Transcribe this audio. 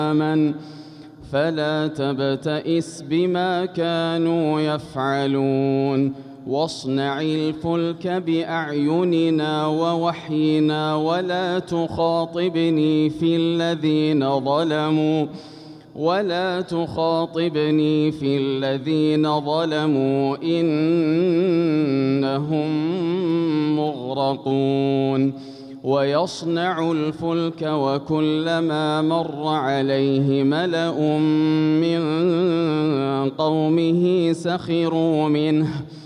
فلا تبتئس بما كانوا يفعلون واصنع الفلك بأعيننا ووحينا ولا تخاطبني في الذين ظلموا إنهم مغرقون ويصنع الفلك وكلما مر عليه ملأ من قومه سخروا منه